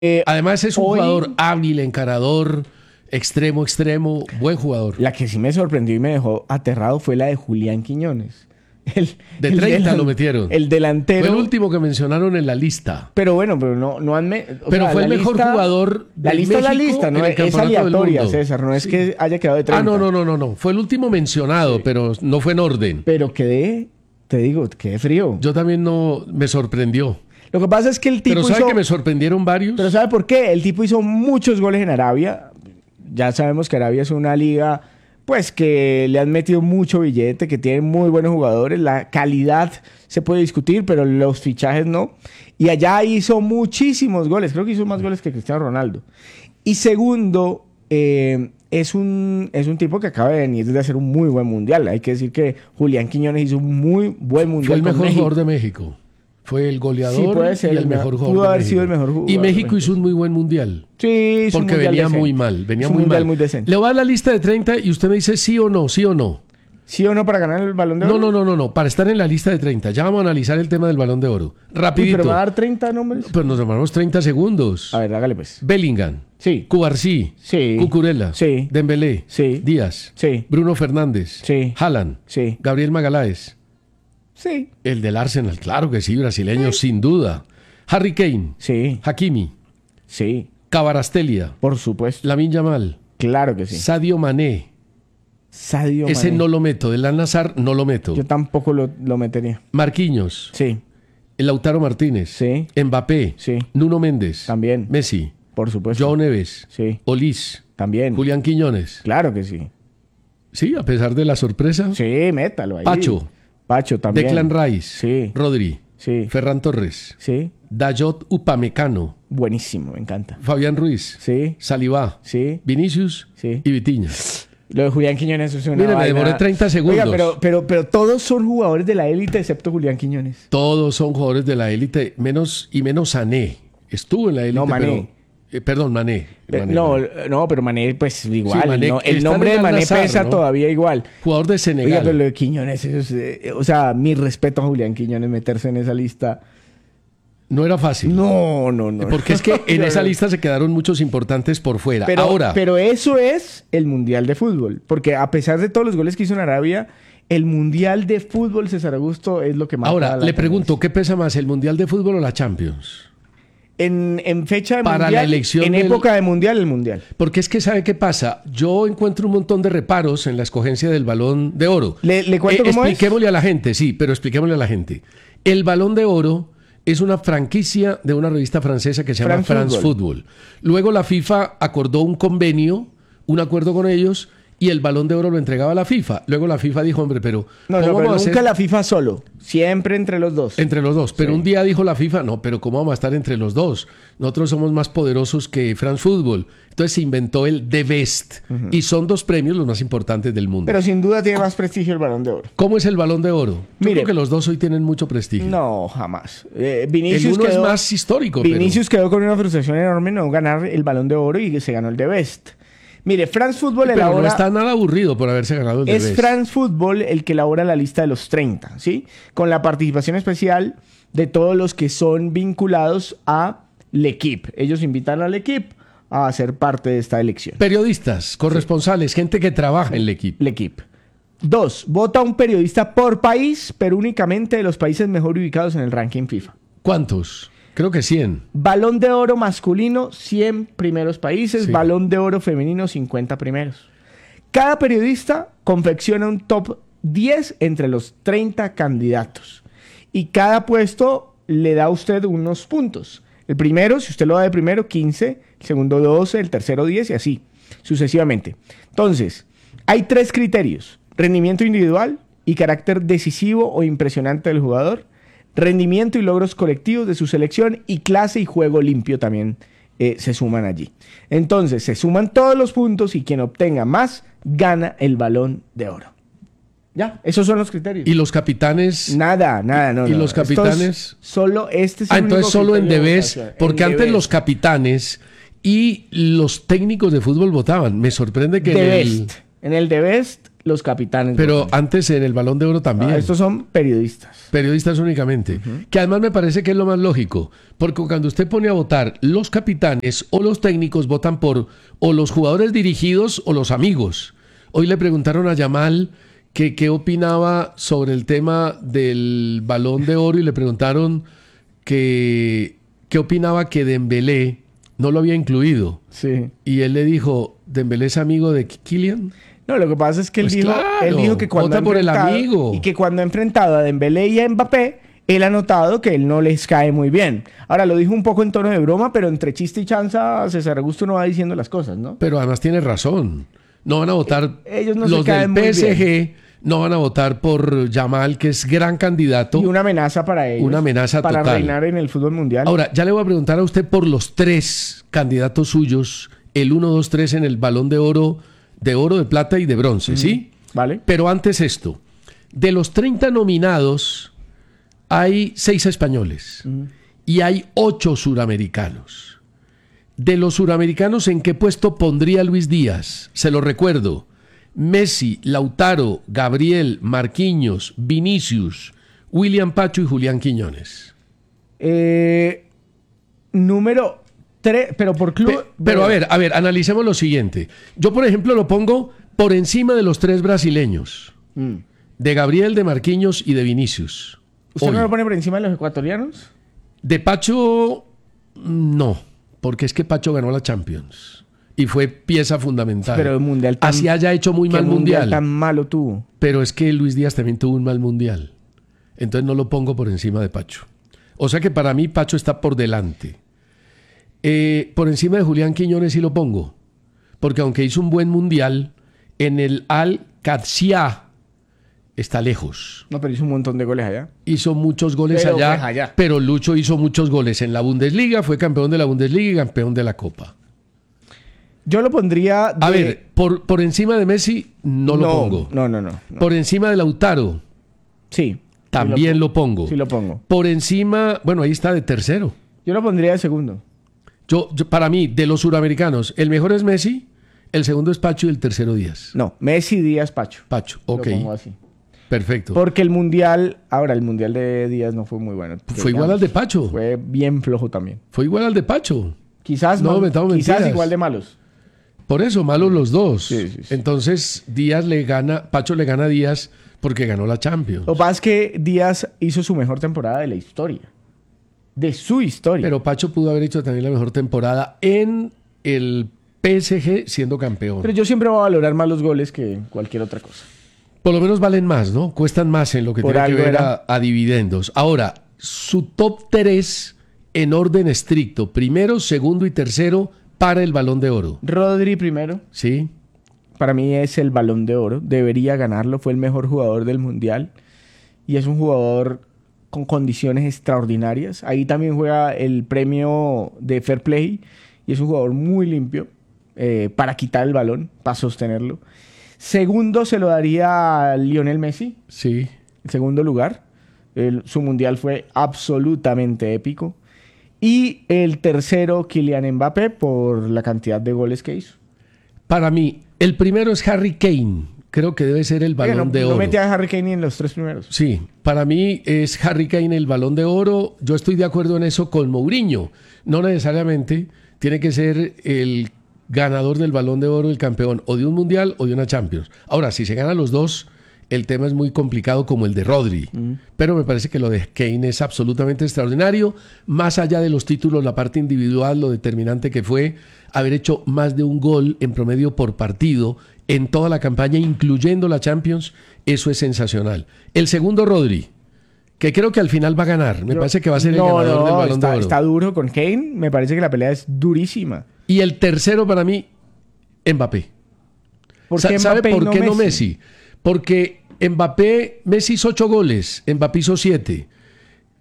Además es un hoy, jugador hábil, encarador, extremo, buen jugador. La que sí me sorprendió y me dejó aterrado fue la de Julián Quiñones. De 30 lo metieron. El delantero. Fue el último que mencionaron en la lista. Pero bueno, pero no han... Pero fue el mejor jugador de La lista es la México lista, no en el es campeonato del aleatoria, mundo. César. No es que haya quedado de 30. No. Fue el último mencionado, pero no fue en orden. Pero quedé frío. Yo también no me sorprendió. Lo que pasa es que el tipo Pero ¿sabe que me sorprendieron varios? Pero ¿sabe por qué? El tipo hizo muchos goles en Arabia. Ya sabemos que Arabia es una liga, pues, que le han metido mucho billete, que tiene muy buenos jugadores. La calidad se puede discutir, pero los fichajes no. Y allá hizo muchísimos goles. Creo que hizo más goles que Cristiano Ronaldo. Y segundo, es un tipo que acaba de venir de hacer un muy buen mundial. Hay que decir que Julián Quiñones hizo un muy buen mundial. Fue el con mejor México. jugador de México. Fue el goleador Sí, puede ser y el mejor jugador. Pudo de haber México. sido el mejor jugador. Y México de hizo un muy buen mundial. Sí, hizo un porque mundial venía decente. muy mal. Venía Hizo un muy mundial mal. muy decente. Le voy a dar la lista de 30 y usted me dice sí o no, sí o no. ¿Sí o no para ganar el Balón de Oro? No. Para estar en la lista de 30. Ya vamos a analizar el tema del Balón de Oro. Rapidito. Uy, ¿pero va a dar 30 nombres? Pero nos demoramos 30 segundos. A ver, hágale pues. Bellingham. Sí. Cubarsí. Sí. Cucurella. Sí. Dembélé. Sí. Díaz. Sí. Bruno Fernández. Sí. Haaland. Sí. Gabriel Magaláes. Sí. El del Arsenal, claro que sí, brasileño, sin duda. Harry Kane. Sí. Hakimi. Sí. Kvaratskhelia. Por supuesto. Lamine Yamal. Claro que sí. Sadio Mané. Sadio Ese Mané. no lo meto. Del Al-Nassr no lo meto. Yo tampoco lo metería. Marquinhos. Sí. Lautaro Martínez. Sí. Mbappé. Sí. Nuno Méndez. También. Messi. Por supuesto. Joao Neves. Sí. Olis. También. Julián Quiñones. Claro que sí. Sí, a pesar de la sorpresa. Sí, métalo ahí. Pacho también. Declan Rice. Sí. Rodri. Sí. Ferran Torres. Sí. Dayot Upamecano. Buenísimo, me encanta. Fabián Ruiz. Sí. Saliba. Sí. Vinicius. Sí. Y Vitinha. Lo de Julián Quiñones es una Mire, me vaina. demoré 30 segundos. Oiga, pero todos son jugadores de la élite excepto Julián Quiñones. Todos son jugadores de la élite, menos Sané. Estuvo en la élite, No, Mané. Perdón, Mané. No, pero Mané, pues igual. Sí, Mané, ¿no? El está nombre en de el Mané Al-Nassr, pesa ¿no? todavía igual. Jugador de Senegal. Oiga, pero lo de Quiñones, o sea, mi respeto a Julián Quiñones, meterse en esa lista. No era fácil. No. Porque es que en esa lista se quedaron muchos importantes por fuera. Pero eso es el Mundial de Fútbol. Porque a pesar de todos los goles que hizo en Arabia, el Mundial de Fútbol, César Augusto, es lo que más... Ahora, le pregunto, ¿qué pesa más, el Mundial de Fútbol o la Champions? En fecha de Para Mundial, la elección en época de Mundial, el Mundial. Porque es que, ¿sabe qué pasa? Yo encuentro un montón de reparos en la escogencia del Balón de Oro. ¿Le cuento cómo es? Expliquémosle a la gente, sí, pero expliquémosle a la gente. El Balón de Oro es una franquicia de una revista francesa que se llama France Football. Luego la FIFA acordó un convenio, un acuerdo con ellos, y el Balón de Oro lo entregaba a la FIFA. Luego la FIFA dijo, hombre, pero No, ¿cómo pero vamos a nunca hacer la FIFA solo. Siempre entre los dos. entre los dos? Pero Sí. un día dijo la FIFA, no, pero ¿cómo vamos a estar entre los dos? Nosotros somos más poderosos que France Football. Entonces se inventó el The Best. Y son dos premios los más importantes del mundo. Pero sin duda tiene más prestigio el Balón de Oro. ¿Cómo es el Balón de Oro? Yo Mire. creo que los dos hoy tienen mucho prestigio. No, jamás. El Vinicius uno es quedó, más histórico, Vinicius quedó con una frustración enorme no ganar el Balón de Oro y se ganó el The Best. Mire, France Football pero no elabora... está nada aburrido por haberse ganado el The Es Best. France Football el que elabora la lista de los 30, ¿sí? Con la participación especial de todos los que son vinculados a L'Equipe. Ellos invitan a L'Equipe a ser parte de esta elección. Periodistas, corresponsales, gente que trabaja en el equipo. L'Equipe. 2. Vota un periodista por país, pero únicamente de los países mejor ubicados en el ranking FIFA. ¿Cuántos? Creo que 100. Balón de Oro masculino, 100 primeros países. Sí. Balón de Oro femenino, 50 primeros. Cada periodista confecciona un top 10 entre los 30 candidatos. Y cada puesto le da a usted unos puntos. El primero, si usted lo da de primero, 15. El segundo, 12. El tercero, 10 y así, sucesivamente. Entonces, hay 3 criterios. Rendimiento individual y carácter decisivo o impresionante del jugador. Rendimiento y logros colectivos de su selección y clase y juego limpio también se suman allí. Entonces, se suman todos los puntos y quien obtenga más gana el Balón de Oro. Ya, esos son los criterios. ¿Y los capitanes? Nada, no. ¿Y los Esto es capitanes? solo este es el Entonces único solo en criterio de Debes, votación. porque En antes Debes. los capitanes y los técnicos de fútbol votaban. Me sorprende que The Best. En el The Best, los capitanes. Pero antes en el Balón de Oro también. Estos son periodistas. Periodistas únicamente. Que además me parece que es lo más lógico. Porque cuando usted pone a votar, los capitanes o los técnicos votan por o los jugadores dirigidos o los amigos. Hoy le preguntaron a Yamal que qué opinaba sobre el tema del Balón de Oro y le preguntaron que qué opinaba que Dembélé no lo había incluido. Sí. Y él le dijo, ¿Dembélé es amigo de Kylian? No, lo que pasa es que Pues él dijo que cuando vota por el amigo. Y que cuando ha enfrentado a Dembélé y a Mbappé, él ha notado que él no les cae muy bien. Ahora, lo dijo un poco en tono de broma, pero entre chiste y chanza, César Augusto no va diciendo las cosas, ¿no? Pero además tiene razón. No van a votar ellos no los se caen del muy PSG, bien. no van a votar por Yamal, que es gran candidato. Y una amenaza para ellos. Una amenaza para total. reinar en el fútbol mundial. Ahora, ya le voy a preguntar a usted por los 3 candidatos suyos, el 1, 2, 3 en el Balón de Oro, de plata y de bronce, ¿sí? Vale. Pero antes esto, de los 30 nominados, hay 6 españoles y hay 8 suramericanos. De los suramericanos, ¿en qué puesto pondría Luis Díaz? Se lo recuerdo. Messi, Lautaro, Gabriel, Marquinhos, Vinicius, William Pacho y Julián Quiñones. Número 3, pero por club... Pero a ver, analicemos lo siguiente. Yo, por ejemplo, lo pongo por encima de los 3 brasileños. De Gabriel, de Marquinhos y de Vinicius. ¿Usted Hoy. no lo pone por encima de los ecuatorianos? De Pacho, no. Porque es que Pacho ganó la Champions. Y fue pieza fundamental. Pero el mundial tan... Así haya hecho muy mal mundial. Tan malo tuvo. Pero es que Luis Díaz también tuvo un mal mundial. Entonces no lo pongo por encima de Pacho. O sea que para mí Pacho está por delante. Por encima de Julián Quiñones sí lo pongo. Porque aunque hizo un buen mundial, en el Al-Qadsiya está lejos. No, pero hizo un montón de goles allá. Hizo muchos goles Pero allá, pues allá. pero Lucho hizo muchos goles en la Bundesliga, fue campeón de la Bundesliga y campeón de la Copa. Yo lo pondría... A ver, por encima de Messi no lo pongo. No. Por encima de Lautaro Sí. también lo pongo. Sí lo pongo. Por encima, bueno, ahí está de tercero. Yo lo pondría de segundo. Yo, para mí, de los suramericanos, el mejor es Messi, el segundo es Pacho y el tercero Díaz. No, Messi, Díaz, Pacho. Pacho, ok. Lo pongo así. Perfecto. Porque el mundial... Ahora, el mundial de Díaz no fue muy bueno. Fue igual al de Pacho. Fue bien flojo también. Fue igual al de Pacho. Quizás No, no, metamos quizás mentiras. igual de malos. Por eso, malos los dos. Sí. Entonces, Pacho le gana a Díaz porque ganó la Champions. Lo que pasa es que Díaz hizo su mejor temporada de la historia. De su historia. Pero Pacho pudo haber hecho también la mejor temporada en el PSG siendo campeón. Pero yo siempre voy a valorar más los goles que cualquier otra cosa. Por lo menos valen más, ¿no? Cuestan más en lo que Por tiene que algo ver era. a dividendos. Ahora, su top 3 en orden estricto. Primero, segundo y tercero para el Balón de Oro. Rodri primero. ¿Sí? Para mí es el Balón de Oro. Debería ganarlo. Fue el mejor jugador del Mundial. Y es un jugador con condiciones extraordinarias. Ahí también juega el premio de Fair Play. Y es un jugador muy limpio para quitar el balón, para sostenerlo. Segundo se lo daría a Lionel Messi. Sí. En segundo lugar. Su Mundial fue absolutamente épico. Y el tercero, Kylian Mbappé, por la cantidad de goles que hizo. Para mí, el primero es Harry Kane. Creo que debe ser el Balón de Oro. No metí a Harry Kane ni en los 3 primeros. Sí, para mí es Harry Kane el Balón de Oro. Yo estoy de acuerdo en eso con Mourinho. No necesariamente tiene que ser el ganador del Balón de Oro, el campeón, o de un Mundial o de una Champions. Ahora, si se ganan los dos, el tema es muy complicado como el de Rodri. Pero me parece que lo de Kane es absolutamente extraordinario. Más allá de los títulos, la parte individual, lo determinante que fue haber hecho más de un gol en promedio por partido en toda la campaña, incluyendo la Champions, eso es sensacional. El segundo, Rodri, que creo que al final va a ganar. Me parece que va a ser el ganador del Balón de Oro. Está duro con Kane. Me parece que la pelea es durísima. Y el tercero para mí, Mbappé. ¿Por qué ¿Sabe Mbappé y por qué no Messi? Porque Messi hizo 8 goles, Mbappé hizo 7.